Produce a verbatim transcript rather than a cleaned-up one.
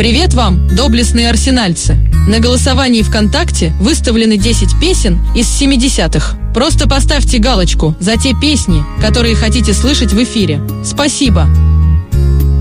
Привет вам, доблестные арсенальцы! На голосовании ВКонтакте выставлены десять песен из семидесятых. Просто поставьте галочку за те песни, которые хотите слышать в эфире. Спасибо!